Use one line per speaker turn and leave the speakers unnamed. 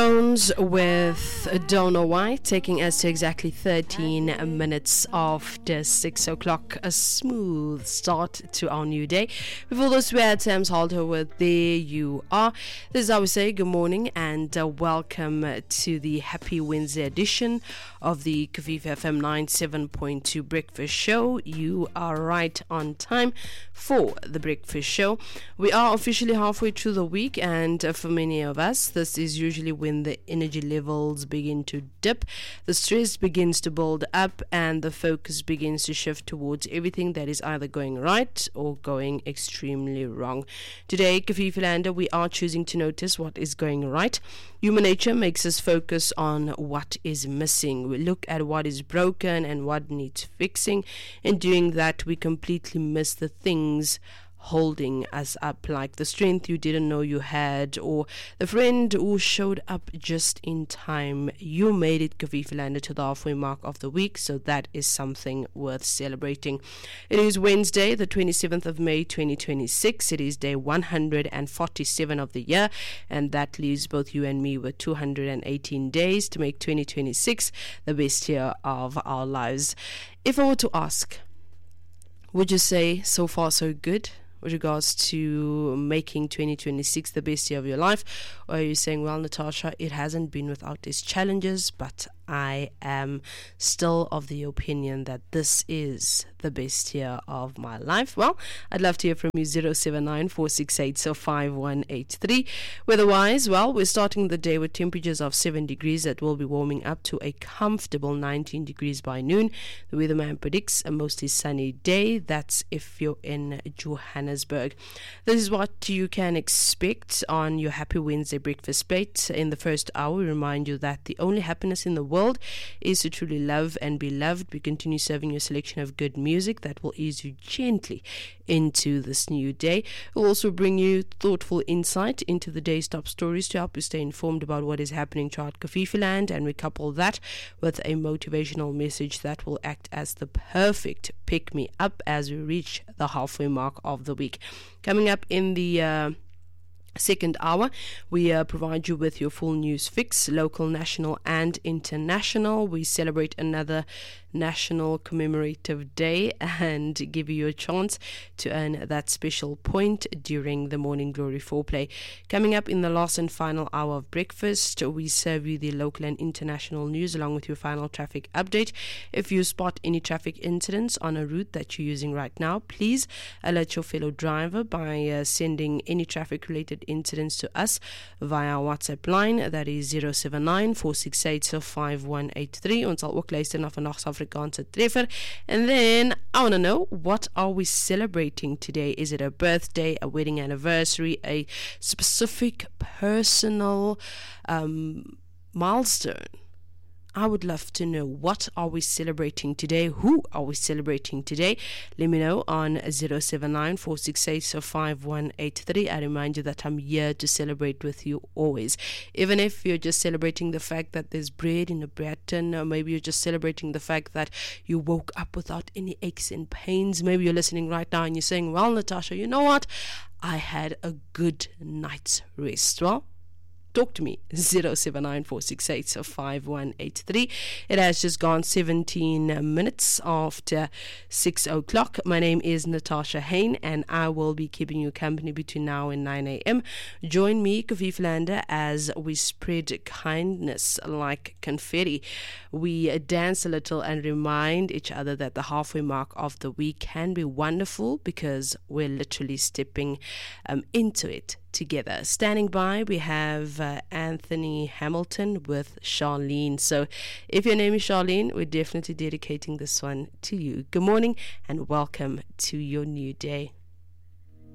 Jones with Don't Know Why, taking us to exactly 13 minutes after 6 o'clock. A smooth start to our new day. Before this, we had Sam's Halter with There You Are. This is how we say good morning and welcome to the Happy Wednesday edition of the Kafif FM 97.2 Breakfast Show. You are right on time for the Breakfast Show. We are officially halfway through the week, and for many of us, this is usually when the energy levels begin to dip, the stress begins to build up, and the focus begins to shift towards everything that is either going right or going extremely wrong. Today, Kafifilanda, we are choosing to notice what is going right. Human nature makes us focus on what is missing. We look at what is broken and what needs fixing. In doing that, we completely miss the things holding us up, like the strength you didn't know you had, or the friend who showed up just in time. You made it, Kafifilanda, to the halfway mark of the week, so that is something worth celebrating. It is Wednesday, the 27th of May, 2026. It is day 147 of the year, and that leaves both you and me with 218 days to make 2026 the best year of our lives. If I were to ask, would you say so far so good with regards to making 2026 the best year of your life? Or are you saying, well, Natasha, it hasn't been without its challenges, but I am still of the opinion that this is the best year of my life? Well, I'd love to hear from you. 079-468-5183. Weather-wise, well, we're starting the day with temperatures of 7 degrees that will be warming up to a comfortable 19 degrees by noon. The weatherman predicts a mostly sunny day. That's if you're in Johannesburg. This is what you can expect on your Happy Wednesday breakfast plate. In the first hour, we remind you that the only happiness in the world is to truly love and be loved. We continue serving you a selection of good music that will ease you gently into this new day. We'll also bring you thoughtful insight into the day's top stories to help you stay informed about what is happening throughout Kafifiland, and we couple that with a motivational message that will act as the perfect pick-me-up as we reach the halfway mark of the week. Coming up in the second hour, we provide you with your full news fix, local, national and international. We celebrate another national commemorative day and give you a chance to earn that special point during the Morning Glory foreplay. Coming up in the last and final hour of breakfast, we serve you the local and international news along with your final traffic update. If you spot any traffic incidents on a route that you're using right now, please alert your fellow driver by sending any traffic related incidents to us via our WhatsApp line. That is 079-468-5183. Ons sal ook luister na vandag se Afrikaanse treffer. And then I want to know, what are we celebrating today? Is it a birthday, a wedding anniversary, a specific personal milestone? I would love to know, what are we celebrating today? Who are we celebrating today? Let me know on 079-468-5183. I remind you that I'm here to celebrate with you always. Even if you're just celebrating the fact that there's bread in a bread tin, or maybe you're just celebrating the fact that you woke up without any aches and pains. Maybe you're listening right now and you're saying, well, Natasha, you know what? I had a good night's rest. Well, talk to me. 079-468-5183. It has just gone 17 minutes after 6 o'clock. My name is Natasha Hain, and I will be keeping you company between now and 9 a.m. Join me, Kafifilanda, as we spread kindness like confetti. We dance a little and remind each other that the halfway mark of the week can be wonderful because we're literally stepping into it together. Standing by, we have Anthony Hamilton with Charlene. So if your name is Charlene, we're definitely dedicating this one to you. Good morning and welcome to your new day.